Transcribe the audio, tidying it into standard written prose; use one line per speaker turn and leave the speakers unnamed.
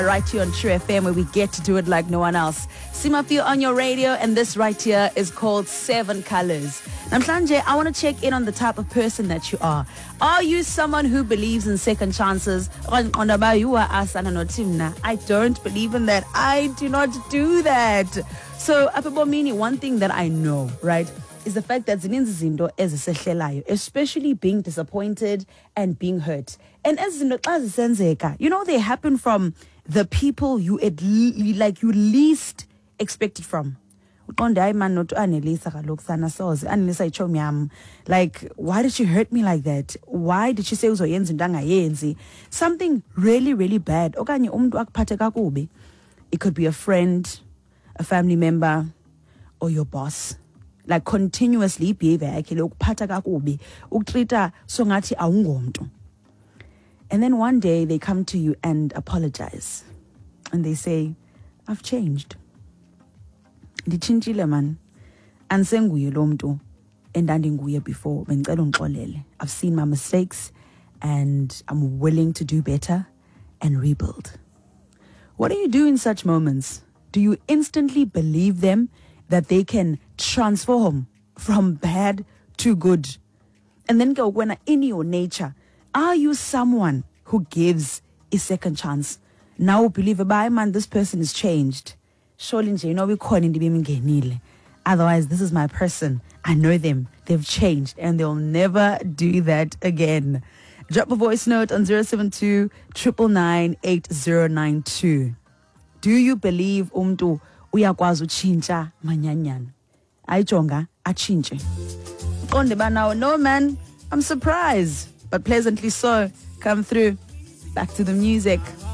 Right here on True FM, where we get to do it like no one else. Simafio on your radio, and this right here is called Seven Colors. Namhlanje, I want to check in on the type of person that you are. Are you someone who believes in second chances? I don't believe in that. I do not do that. So, Apibomini, one thing that I know, right, is the fact that zininzi zinto ezisehlelayo, especially being disappointed and being hurt. And as you know, they happen from the people you you least expect it from. Like, why did she hurt me like that? Why did she say something really, really bad? It could be a friend, a family member, or your boss. Like continuously behavior and then one day they come to you and apologize. And they say, I've changed. Nditshintshile man. Ansenguye lo mntu endandinguye before. I've seen my mistakes and I'm willing to do better and rebuild. What do you do in such moments? Do you instantly believe them that they can transform from bad to good? And then go when in your nature, are you someone who gives a second chance? Now believe man, this person is changed. Surely, you know, we call in otherwise, this is my person. I know them. They've changed and they'll never do that again. Drop a voice note on 072 999 8092. Do you believe umntu uyakwazi utshintsha manyanyan? Ayijonga atshintshe. Uqonde ba now, no man, I'm surprised, but pleasantly so. Come through. Back to the music.